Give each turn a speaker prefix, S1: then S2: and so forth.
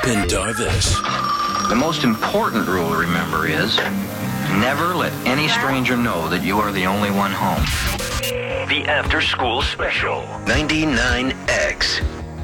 S1: Pendarvis.
S2: The most important rule to remember is never let any stranger know that you are the only one home.
S3: The After School Special.
S4: 99X.